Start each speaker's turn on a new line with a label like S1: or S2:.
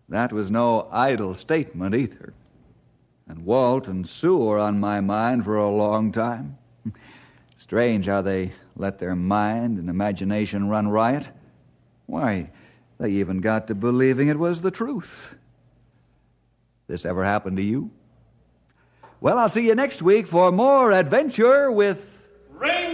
S1: That was no idle statement either. And Walt and Sue were on my mind for a long time. Strange how they let their mind and imagination run riot. Why, they even got to believing it was the truth. This ever happened to you? Well, I'll see you next week for more adventure with